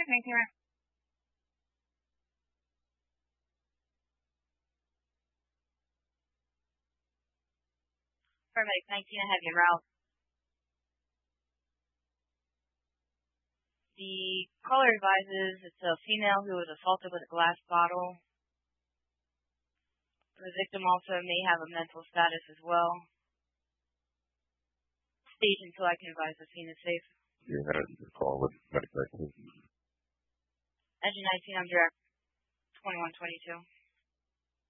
19 round. Paramedic 19, I have your route. The caller advises it's a female who was assaulted with a glass bottle. The victim also may have a mental status as well. Stage until I can advise the scene is safe. You had a call with medic 19. Engine 19, I'm direct 2122.